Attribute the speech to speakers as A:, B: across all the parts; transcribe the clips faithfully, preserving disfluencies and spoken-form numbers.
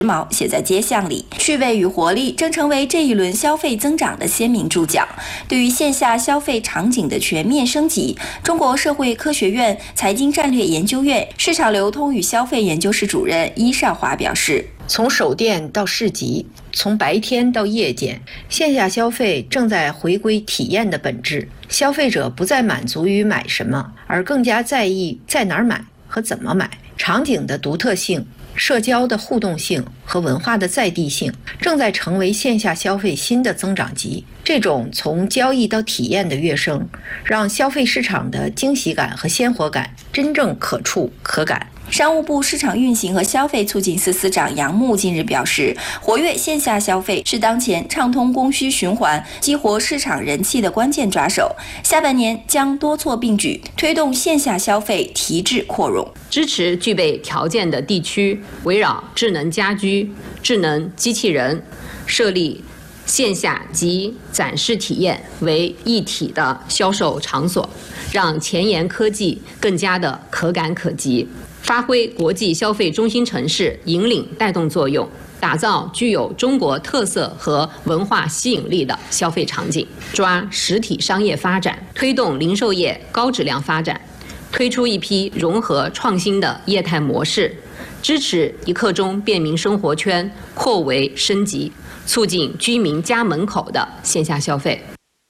A: 髦写在街巷里，趣味与活力正成为这一轮消费增长的鲜明注脚。对于线下消费场景的全面升级，中国社会科学院财经战略研究院市场流通与消费研究室主任伊少华表示，
B: 从首店到市集，从白天到夜间，线下消费正在回归体验的本质。消费者不再满足于买什么，而更加在意在哪儿买和怎么买。场景的独特性、社交的互动性和文化的在地性正在成为线下消费新的增长极。这种从交易到体验的跃升，让消费市场的惊喜感和鲜活感真正可触可感。
A: 商务部市场运行和消费促进司司长杨牧近日表示，活跃线下消费是当前畅通供需循环、激活市场人气的关键抓手。下半年将多措并举，推动线下消费提质扩容，
C: 支持具备条件的地区围绕智能家居、智能机器人设立线下及展示体验为一体的销售场所，让前沿科技更加的可感可及，发挥国际消费中心城市引领带动作用，打造具有中国特色和文化吸引力的消费场景，抓实体商业发展，推动零售业高质量发展，推出一批融合创新的业态模式，支持一刻钟便民生活圈扩围升级，促进居民家门口的线下消费。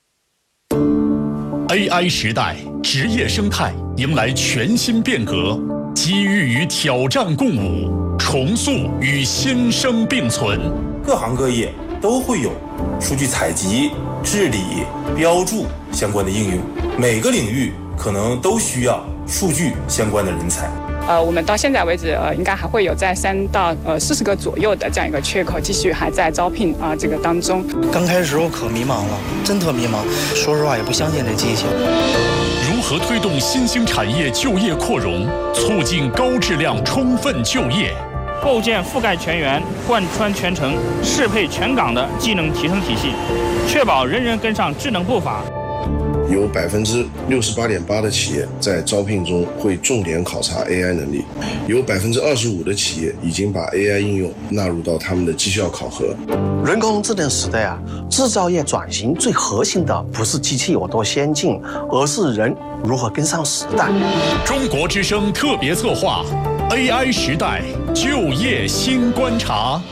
D: A I 时代，职业生态迎来全新变革，机遇与挑战共舞，重塑与新生并存。
E: 各行各业都会有数据采集、治理、标注相关的应用，每个领域可能都需要数据相关的人才。
F: 呃，我们到现在为止，呃，应该还会有在三到呃四十个左右的这样一个缺口，继续还在招聘啊、呃、这个当中。
G: 刚开始时候可迷茫了，真特迷茫，说实话也不相信这机器。
D: 如何推动新兴产业就业扩容，促进高质量充分就业？
H: 构建覆盖全员、贯穿全程、适配全岗的技能提升体系，确保人人跟上智能步伐。
I: 有百分之六十八点八的企业在招聘中会重点考察 A I 能力，有百分之二十五的企业已经把 A I 应用纳入到他们的绩效考核。
J: 人工智能时代啊，制造业转型最核心的不是机器有多先进，而是人如何跟上时代。
D: 中国之声特别策划 A I 时代就业新观察。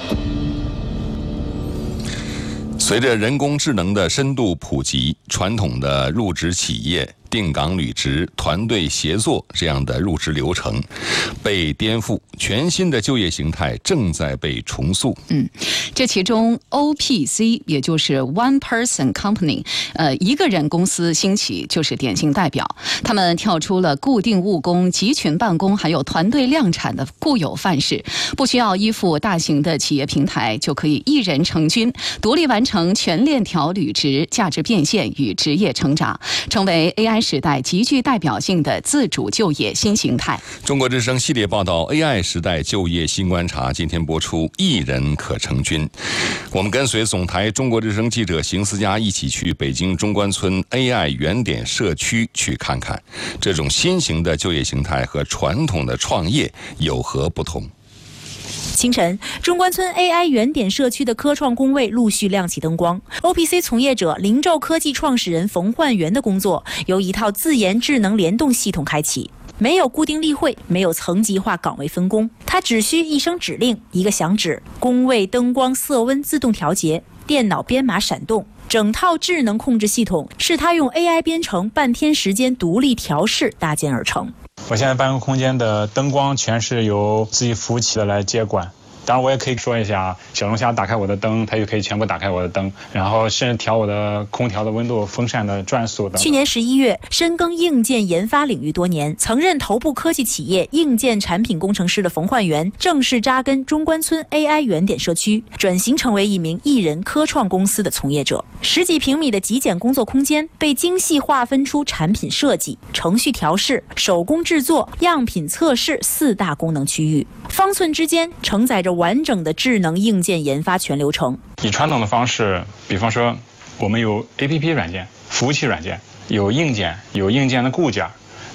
K: 随着人工智能的深度普及，传统的入职企业、定岗履职、团队协作这样的入职流程被颠覆，全新的就业形态正在被重塑。
L: 嗯，这其中 O P C 也就是 One Person Company， 呃，一个人公司兴起就是典型代表。他们跳出了固定务工、集群办公还有团队量产的固有范式，不需要依附大型的企业平台，就可以一人成军，独立完成全链条履职、价值变现与职业成长，成为 A I 时代极具代表性的自主就业新形态。
K: 中国之声系列报道 A I 时代就业新观察，今天播出一人可成军。我们跟随总台中国之声记者邢思佳一起去北京中关村 A I 原点社区去看看，这种新型的就业形态和传统的创业有何不同。
M: 清晨，中关村 A I 原点社区的科创工位陆续亮起灯光。O P C 从业者灵宙科技创始人冯焕元的工作由一套自研智能联动系统开启，没有固定例会，没有层级化岗位分工，他只需一声指令，一个响指，工位灯光色温自动调节，电脑编码闪动，整套智能控制系统是他用 A I 编程半天时间独立调试搭建而成。
H: 我现在办公空间的灯光全是由自己服务器的来接管。当然我也可以说一下，小龙虾打开我的灯，它就可以全部打开我的灯，然后甚至调我的空调的温度、风扇的转速等。
M: 去年十一月，深耕硬件研发领域多年，曾任头部科技企业硬件产品工程师的冯焕元，正式扎根中关村 A I 原点社区，转型成为一名艺人科创公司的从业者。十几平米的极简工作空间被精细划分出产品设计、程序调试、手工制作、样品测试四大功能区域，方寸之间承载着完整的智能硬件研发全流程。
H: 以传统的方式，比方说我们有 A P P 软件、服务器软件，有硬件，有硬件的固件，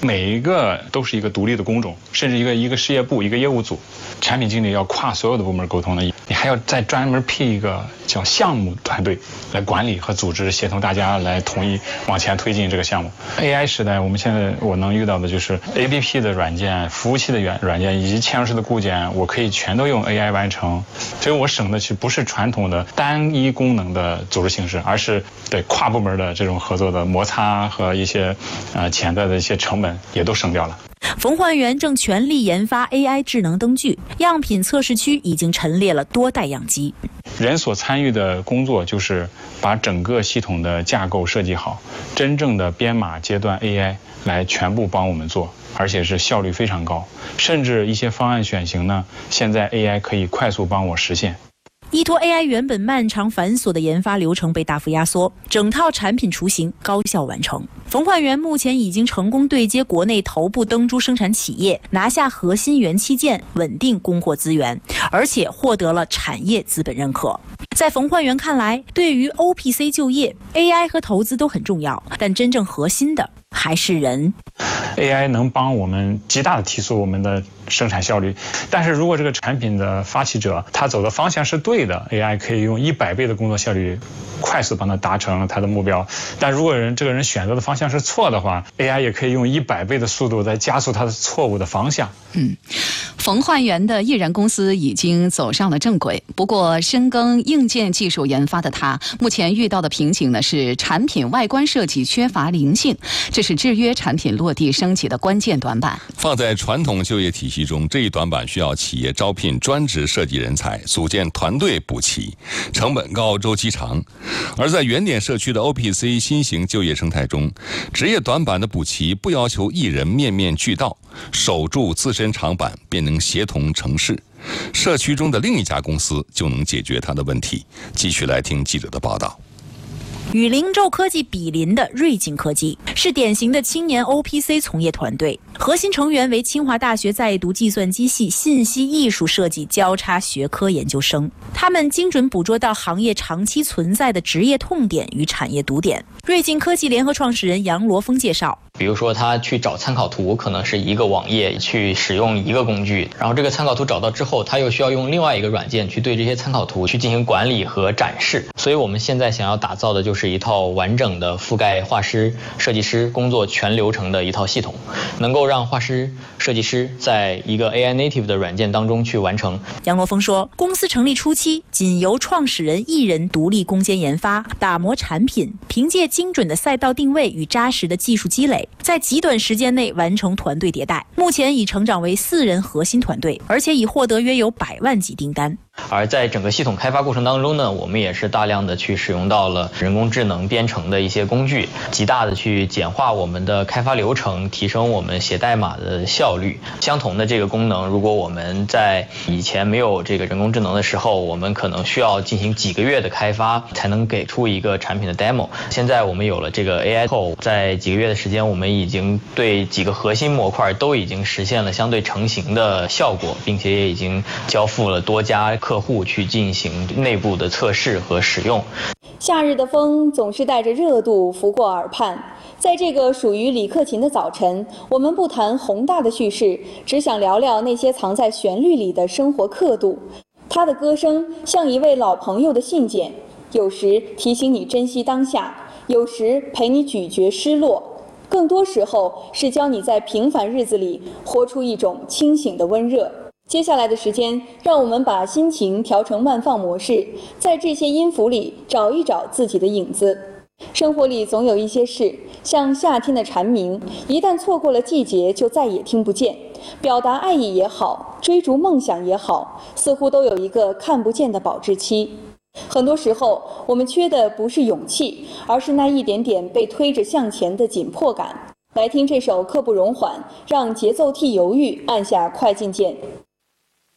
H: 每一个都是一个独立的工种，甚至一个一个事业部、一个业务组，产品经理要跨所有的部门沟通的，你还要再专门辟一个叫项目团队来管理和组织，协同大家来统一往前推进这个项目。A I 时代，我们现在我能遇到的就是 A P P 的软件、服务器的软软件以及嵌入式的固件，我可以全都用 A I 完成，所以我省的是不是传统的单一功能的组织形式，而是对跨部门的这种合作的摩擦和一些呃潜在的一些成本也都省掉了。
M: 冯焕元正全力研发 A I 智能灯具，样品测试区已经陈列了多代样机。
H: 人所参与的工作就是把整个系统的架构设计好，真正的编码阶段 A I 来全部帮我们做，而且是效率非常高，甚至一些方案选型呢，现在 A I 可以快速帮我实现。
M: 依托 A I 原本漫长繁琐的研发流程被大幅压缩，整套产品雏形高效完成。冯焕元目前已经成功对接国内头部灯珠生产企业，拿下核心元器件，稳定供货资源，而且获得了产业资本认可。在冯焕元看来，对于 O P C 就业 ，A I 和投资都很重要，但真正核心的还是人。
H: A I 能帮我们极大的提速我们的生产效率，但是如果这个产品的发起者他走的方向是对的 ，A I 可以用一百倍的工作效率快速帮他达成他的目标。但如果人这个人选择的方向是错的话 ，A I 也可以用一百倍的速度来加速他的错误的方向。
L: 嗯，冯焕元的艺人公司已经走上了正轨，不过深耕硬件技术研发的他，目前遇到的瓶颈呢是产品外观设计缺乏灵性，这是制约产品落地升级的关键短板。
K: 放在传统就业体系中，这一短板需要企业招聘专职设计人才，组建团队补齐，成本高，周期长。而在原点社区的 O P C 新型就业生态中，职业短板的补齐不要求艺人面面俱到，守住自身长板便能协同成事。社区中的另一家公司就能解决他的问题。继续来听记者的报道。
M: 与灵州科技比邻的瑞景科技是典型的青年 O P C 从业团队，核心成员为清华大学在读计算机系信息艺术设计交叉学科研究生，他们精准捕捉到行业长期存在的职业痛点与产业堵点。瑞景科技联合创始人杨罗峰介绍，
N: 比如说他去找参考图，可能是一个网页去使用一个工具，然后这个参考图找到之后，他又需要用另外一个软件去对这些参考图去进行管理和展示。所以我们现在想要打造的就是一套完整的覆盖画师、设计师工作全流程的一套系统，能够让画师、设计师在一个 A I native 的软件当中去完成。
M: 杨罗峰说，公司成立初期仅由创始人一人独立攻坚研发，打磨产品，凭借精准的赛道定位与扎实的技术积累，在极短时间内完成团队迭代，目前已成长为四人核心团队，而且已获得约有百万级订单。
N: 而在整个系统开发过程当中呢，我们也是大量的去使用到了人工智能编程的一些工具，极大的去简化我们的开发流程，提升我们写代码的效率。相同的这个功能，如果我们在以前没有这个人工智能的时候，我们可能需要进行几个月的开发才能给出一个产品的 demo。现在我们有了这个 A I 后，在几个月的时间，我们已经对几个核心模块都已经实现了相对成型的效果，并且也已经交付了多家客户去进行内部的测试和使用。
O: 夏日的风总是带着热度拂过耳畔，在这个属于李克勤的早晨，我们不谈宏大的叙事，只想聊聊那些藏在旋律里的生活刻度。他的歌声像一位老朋友的信件，有时提醒你珍惜当下，有时陪你咀嚼失落，更多时候是教你在平凡日子里活出一种清醒的温热。接下来的时间，让我们把心情调成慢放模式，在这些音符里找一找自己的影子。生活里总有一些事，像夏天的蝉鸣，一旦错过了季节，就再也听不见。表达爱意也好，追逐梦想也好，似乎都有一个看不见的保质期。很多时候，我们缺的不是勇气，而是那一点点被推着向前的紧迫感。来听这首刻不容缓，让节奏替犹豫按下快进键。